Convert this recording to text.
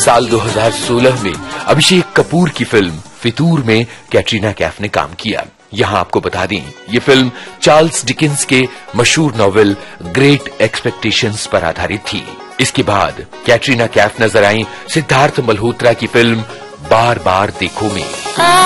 साल 2016 में अभिषेक कपूर की फिल्म फितूर में कैटरीना कैफ ने काम किया। यहाँ आपको बता दें, ये फिल्म चार्ल्स डिकेंस के मशहूर नॉवेल ग्रेट एक्सपेक्टेशंस पर आधारित थी। इसके बाद कैटरीना कैफ नजर आई सिद्धार्थ मल्होत्रा की फिल्म बार बार देखो में।